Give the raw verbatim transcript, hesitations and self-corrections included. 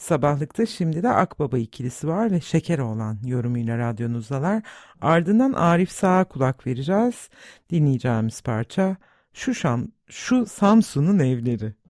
Sabahlıkta şimdi de Akbaba ikilisi var ve Şekeroğlan yorumuyla radyonuzdalar. Ardından Arif Sağ'a kulak vereceğiz. Dinleyeceğimiz parça Şu, Şam, Şu Samsun'un Evleri.